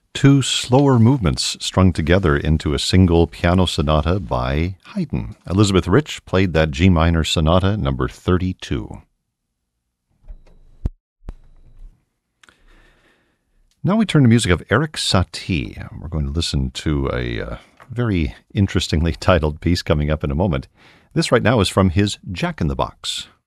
two slower movements strung together into a single piano sonata by Haydn. Elizabeth Rich played that G minor sonata number 32. Now we turn to music of Erik Satie. We're going to listen to a very interestingly titled piece coming up in a moment. This right now is from his Jack in the Box.